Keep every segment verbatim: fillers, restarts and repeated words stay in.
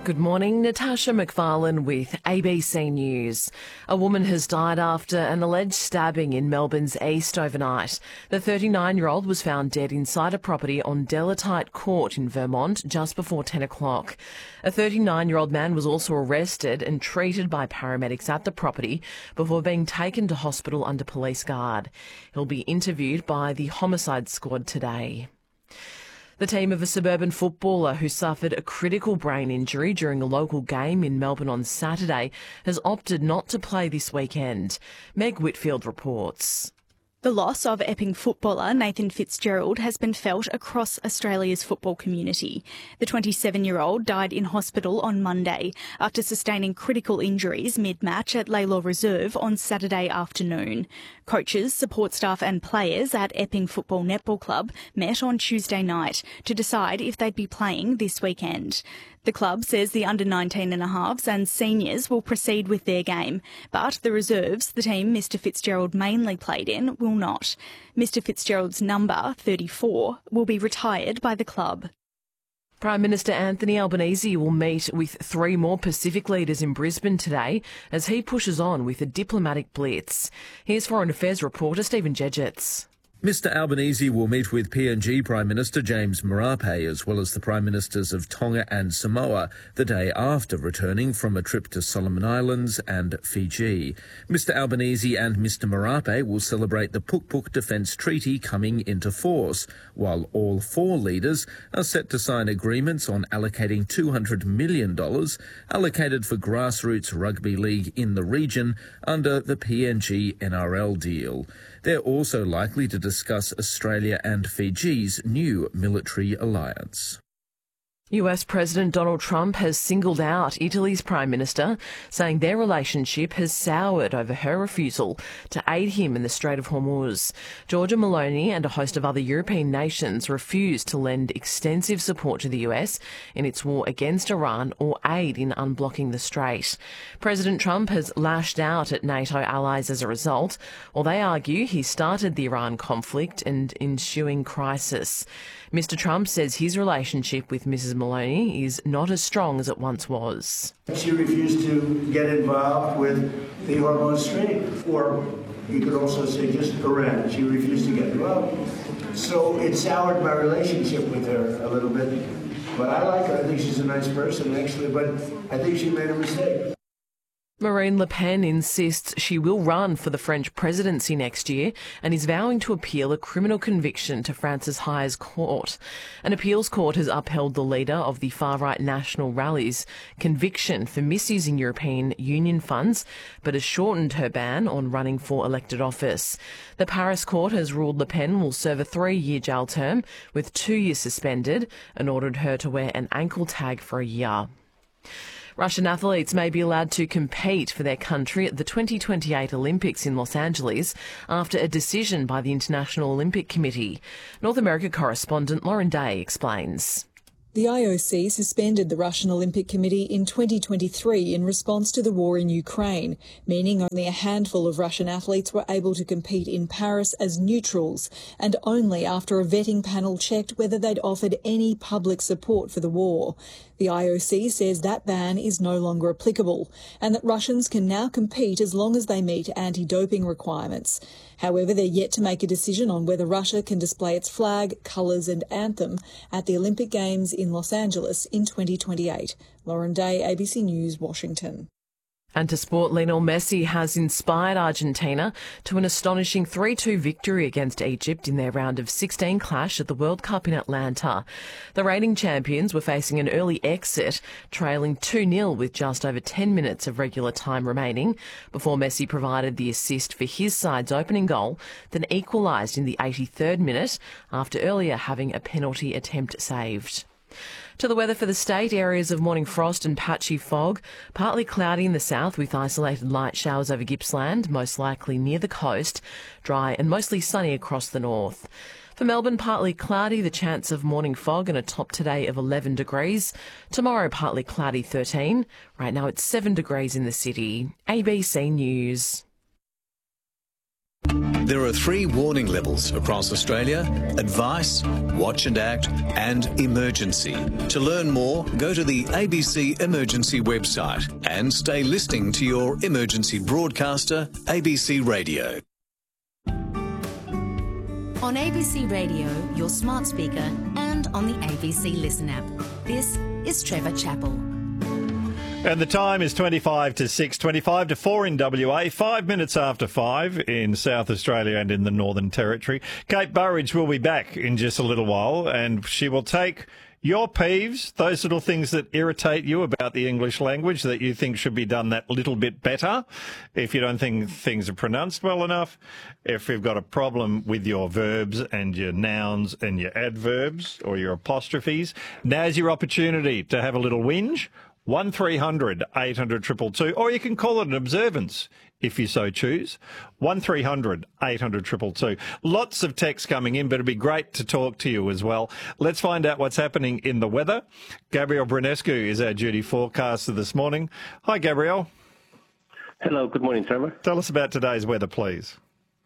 Good morning, Natasha McFarlane with A B C News. A woman has died after an alleged stabbing in Melbourne's east overnight. The thirty-nine-year-old was found dead inside a property on Delatite Court in Vermont just before ten o'clock. A thirty-nine-year-old man was also arrested and treated by paramedics at the property before being taken to hospital under police guard. He'll be interviewed by the homicide squad today. The team of a suburban footballer who suffered a critical brain injury during a local game in Melbourne on Saturday has opted not to play this weekend. Meg Whitfield reports. The loss of Epping footballer Nathan Fitzgerald has been felt across Australia's football community. The twenty-seven-year-old died in hospital on Monday after sustaining critical injuries mid-match at Laylaw Reserve on Saturday afternoon. Coaches, support staff and players at Epping Football Netball Club met on Tuesday night to decide if they'd be playing this weekend. The club says the under nineteen and a halves and seniors will proceed with their game, but the reserves, the team Mister Fitzgerald mainly played in, will not. Mister Fitzgerald's number, thirty-four, will be retired by the club. Prime Minister Anthony Albanese will meet with three more Pacific leaders in Brisbane today as he pushes on with a diplomatic blitz. Here's Foreign Affairs reporter Stephen Jedgetts. Mister Albanese will meet with P N G Prime Minister James Marape as well as the Prime Ministers of Tonga and Samoa the day after returning from a trip to Solomon Islands and Fiji. Mister Albanese and Mister Marape will celebrate the Puk Puk Defence Treaty coming into force, while all four leaders are set to sign agreements on allocating two hundred million dollars allocated for grassroots rugby league in the region under the P N G N R L deal. They're also likely to discuss Australia and Fiji's new military alliance. U S President Donald Trump has singled out Italy's Prime Minister, saying their relationship has soured over her refusal to aid him in the Strait of Hormuz. Giorgia Meloni and a host of other European nations refused to lend extensive support to the U S in its war against Iran or aid in unblocking the strait. President Trump has lashed out at NATO allies as a result, while they argue he started the Iran conflict and ensuing crisis. Mister Trump says his relationship with Missus Meloni is not as strong as it once was. She refused to get involved with the Hormuz Strait, or you could also say just Iran. She refused to get involved. So it soured my relationship with her a little bit. But I like her. I think she's a nice person, actually, but I think she made a mistake. Marine Le Pen insists she will run for the French presidency next year and is vowing to appeal a criminal conviction to France's highest court. An appeals court has upheld the leader of the far-right National Rally's conviction for misusing European Union funds, but has shortened her ban on running for elected office. The Paris court has ruled Le Pen will serve a three-year jail term with two years suspended and ordered her to wear an ankle tag for a year. Russian athletes may be allowed to compete for their country at the twenty twenty-eight Olympics in Los Angeles after a decision by the International Olympic Committee. North America correspondent Lauren Day explains. The I O C suspended the Russian Olympic Committee in twenty twenty-three in response to the war in Ukraine, meaning only a handful of Russian athletes were able to compete in Paris as neutrals, and only after a vetting panel checked whether they'd offered any public support for the war. The I O C says that ban is no longer applicable and that Russians can now compete as long as they meet anti-doping requirements. However, they're yet to make a decision on whether Russia can display its flag, colours and anthem at the Olympic Games in Los Angeles in twenty twenty-eight. Lauren Day, A B C News, Washington. And to sport, Lionel Messi has inspired Argentina to an astonishing three two victory against Egypt in their round of sixteen clash at the World Cup in Atlanta. The reigning champions were facing an early exit, trailing two nil with just over ten minutes of regular time remaining, before Messi provided the assist for his side's opening goal, then equalised in the eighty-third minute after earlier having a penalty attempt saved. To the weather for the state, areas of morning frost and patchy fog, partly cloudy in the south with isolated light showers over Gippsland, most likely near the coast, dry and mostly sunny across the north. For Melbourne, partly cloudy, the chance of morning fog and a top today of eleven degrees. Tomorrow, partly cloudy, thirteen. Right now it's seven degrees in the city. A B C News. There are three warning levels across Australia: advice, watch and act, and emergency. To learn more, go to the A B C Emergency website and stay listening to your emergency broadcaster, A B C Radio. On A B C Radio, your smart speaker, and on the A B C Listen app. This is Trevor Chappell. And the time is twenty-five to six, twenty-five to four in W A, five minutes after five in South Australia and in the Northern Territory. Kate Burridge will be back in just a little while, and she will take your peeves, those little things that irritate you about the English language that you think should be done that little bit better. If you don't think things are pronounced well enough, if you've got a problem with your verbs and your nouns and your adverbs or your apostrophes, now's your opportunity to have a little whinge. one three hundred eight hundred two two two, or you can call it an observance if you so choose. one three hundred eight hundred two two two. Lots of text coming in, but it'd be great to talk to you as well. Let's find out what's happening in the weather. Gabrielle Brunescu is our duty forecaster this morning. Hi, Gabrielle. Hello, good morning, Trevor. Tell us about today's weather, please.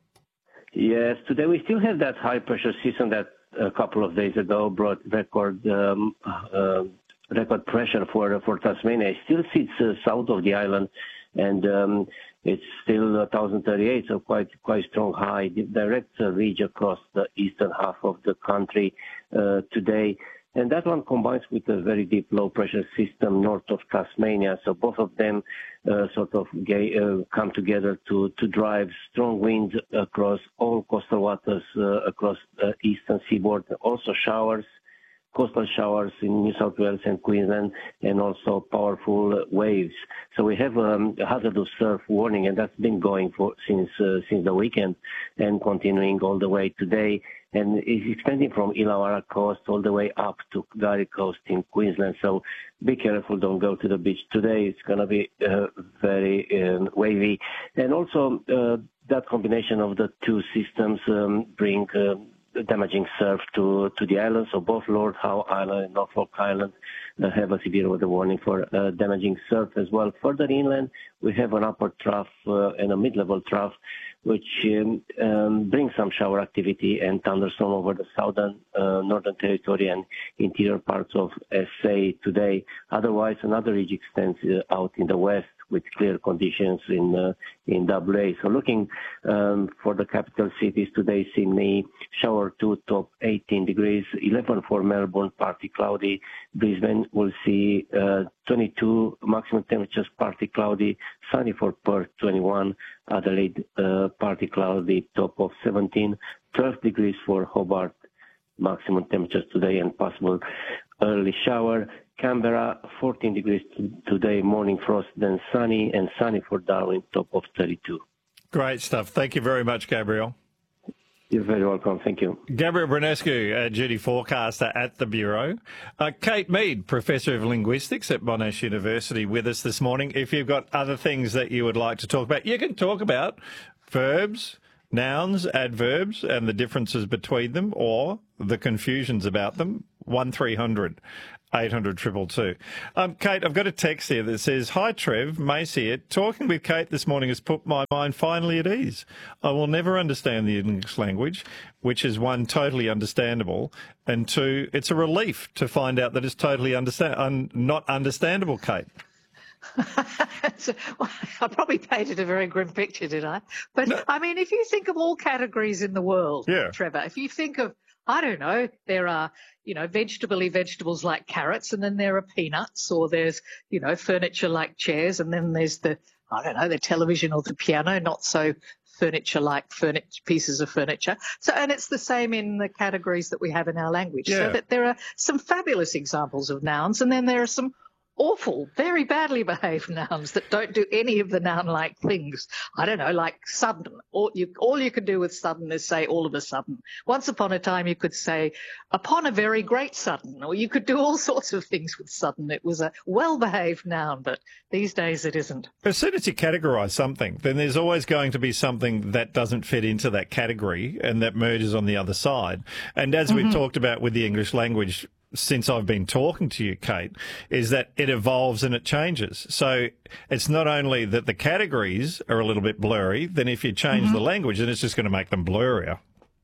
Yes, today we still have that high pressure system that a couple of days ago brought record um, uh, record pressure for for Tasmania. It still sits uh, south of the island, and um, it's still one thousand thirty-eight, so quite quite strong high. The direct uh, reach across the eastern half of the country uh, today. And that one combines with a very deep low pressure system north of Tasmania. So both of them uh, sort of gay, uh, come together to, to drive strong winds across all coastal waters uh, across the eastern seaboard. Also showers, coastal showers in New South Wales and Queensland, and also powerful waves. So we have um, a hazardous surf warning, and that's been going for since uh, since the weekend and continuing all the way today. And it's extending from Illawarra coast all the way up to Gully coast in Queensland. So be careful, don't go to the beach today. It's going to be uh, very um, wavy. And also uh, that combination of the two systems um, bring uh, damaging surf to, to the island. So both Lord Howe Island and Norfolk Island uh, have a severe weather warning for uh, damaging surf as well. Further inland, we have an upper trough uh, and a mid-level trough, which um, um, brings some shower activity and thunderstorm over the southern uh, Northern Territory and interior parts of S A today. Otherwise, another ridge extends uh, out in the west with clear conditions in uh, in W A. So looking um, for the capital cities today, Sydney, shower two, top eighteen degrees, eleven for Melbourne, partly cloudy. Brisbane will see uh, twenty-two, maximum temperatures partly cloudy, sunny for Perth, twenty-one, Adelaide, uh, partly cloudy, top of seventeen, twelve degrees for Hobart, maximum temperatures today and possible early shower. Canberra, fourteen degrees today, morning frost, then sunny, and sunny for Darwin, top of thirty-two. Great stuff. Thank you very much, Gabrielle. You're very welcome. Thank you. Gabrielle Brunescu, uh, duty forecaster at the Bureau. Uh, Kate Mead, Professor of Linguistics at Monash University, with us this morning. If you've got other things that you would like to talk about, you can talk about verbs, nouns, adverbs, and the differences between them, or the confusions about them. one three hundred eight hundred two two two. Um, Kate, I've got a text here that says, "Hi Trev, Macy here. Talking with Kate this morning has put my mind finally at ease. I will never understand the English language, which is one, totally understandable, and two, it's a relief to find out that it's totally understand un- not understandable, Kate." So, well, I probably painted a very grim picture, did I? But, no. I mean, if you think of all categories in the world, yeah. Trevor, if you think of, I don't know, there are, you know, vegetable-y vegetables like carrots, and then there are peanuts, or there's, you know, furniture like chairs, and then there's the, I don't know, the television or the piano, not so furniture like furniture, pieces of furniture. So, and it's the same in the categories that we have in our language. Yeah. So that there are some fabulous examples of nouns, and then there are some awful, very badly behaved nouns that don't do any of the noun-like things. I don't know, like sudden. All you, all you can do with sudden is say all of a sudden. Once upon a time, you could say upon a very great sudden, or you could do all sorts of things with sudden. It was a well-behaved noun, but these days it isn't. As soon as you categorise something, then there's always going to be something that doesn't fit into that category and that merges on the other side. And as mm-hmm. we've talked about with the English language, since I've been talking to you, Kate, is that it evolves and it changes. So it's not only that the categories are a little bit blurry, then if you change mm-hmm. the language, then it's just going to make them blurrier.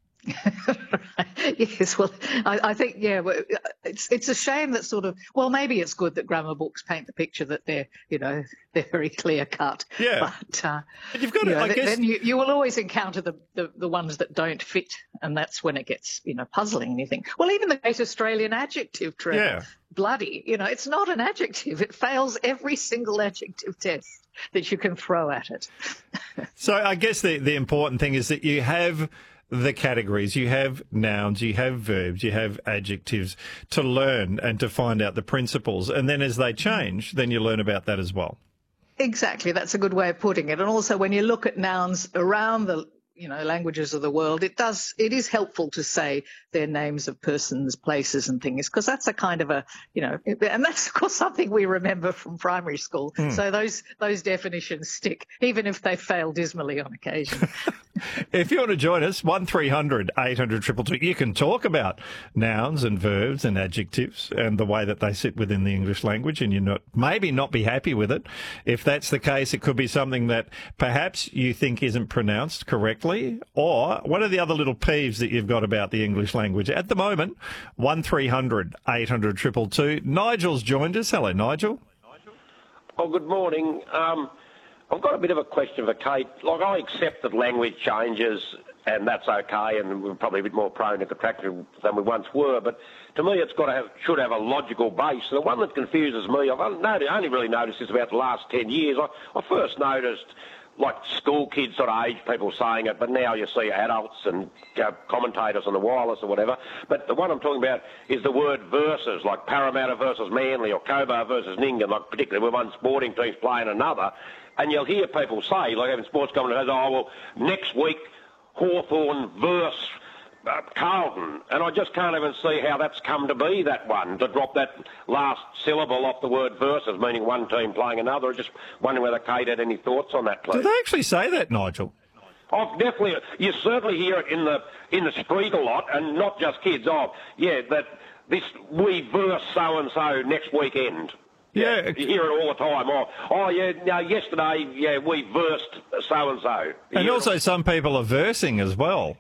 Yes, well, I, I think, yeah, it's it's a shame that sort of, well, maybe it's good that grammar books paint the picture that they're, you know, they're very clear cut. Yeah. But, uh, but you've got you to, know, I guess... then you, you will always encounter the, the, the ones that don't fit, and that's when it gets, you know, puzzling. And you think, well, even the great Australian adjective, Trevor, yeah. bloody, you know, it's not an adjective. It fails every single adjective test that you can throw at it. So I guess the, the important thing is that you have the categories, you have nouns, you have verbs, you have adjectives to learn and to find out the principles. And then as they change, then you learn about that as well. Exactly. That's a good way of putting it. And also when you look at nouns around the, you know, languages of the world, it does, it is helpful to say their names of persons, places and things, because that's a kind of a, you know, and that's of course something we remember from primary school. Mm. So those, those definitions stick, even if they fail dismally on occasion. If you want to join us, one three hundred eight hundred two two two, you can talk about nouns and verbs and adjectives and the way that they sit within the English language, and you not maybe not be happy with it. If that's the case, it could be something that perhaps you think isn't pronounced correctly, or what are the other little peeves that you've got about the English language at the moment? one three hundred eight hundred two two two. Nigel's joined us. Hello, Nigel. Oh, good morning. Um, I've got a bit of a question for Kate. Like, I accept that language changes, and that's okay, and we're probably a bit more prone to contraction than we once were. But to me, it's got to have, should have a logical base. The one that confuses me, I've only really noticed this about the last ten years. I, I first noticed, like, school kids sort of age people saying it, but now you see adults and uh, commentators on the wireless or whatever. But the one I'm talking about is the word versus, like Parramatta versus Manly or Cobar versus Nyngan, like particularly when one sporting team's playing another. And you'll hear people say, like having sports commentators, oh, well, next week Hawthorn versus uh, Carlton. And I just can't even see how that's come to be, that one, to drop that last syllable off the word versus, meaning one team playing another. I'm just wondering whether Kate had any thoughts on that, please. Do they actually say that, Nigel? Oh, definitely. You certainly hear it in the in the street a lot, and not just kids. Oh, yeah, that this we verse so-and-so next weekend. Yeah. You hear it all the time. Oh, oh yeah, no, yesterday, yeah, we versed so-and-so. And also some people are versing as well.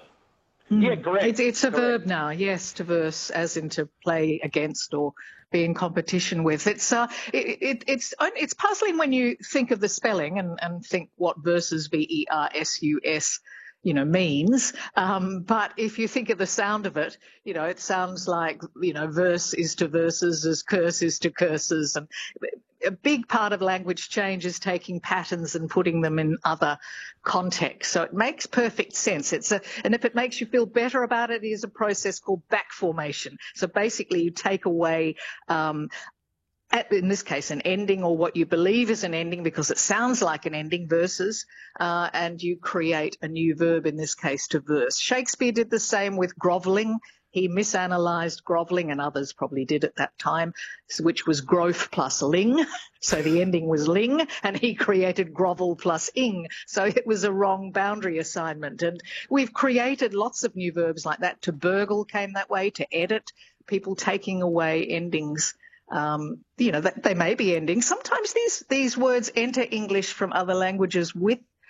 Yeah, correct. It's, it's a correct. verb now, yes, to verse, as in to play against or be in competition with. It's uh, it, it, it's it's puzzling when you think of the spelling and, and think what versus, V E R S U S, you know, means. Um, but if you think of the sound of it, you know, it sounds like, you know, verse is to verses as curse is to curses. And a big part of language change is taking patterns and putting them in other contexts. So it makes perfect sense. It's a, and if it makes you feel better about it, it is a process called back formation. So basically you take away, um, At, in this case, an ending or what you believe is an ending because it sounds like an ending, versus, uh, and you create a new verb, in this case, to verse. Shakespeare did the same with grovelling. He misanalyzed grovelling, and others probably did at that time, which was growth plus ling. So the ending was ling, and he created grovel plus ing. So it was a wrong boundary assignment. And we've created lots of new verbs like that. To burgle came that way, to edit, people taking away endings. Um, you know, they may be endings. Sometimes these, these words enter English from other languages with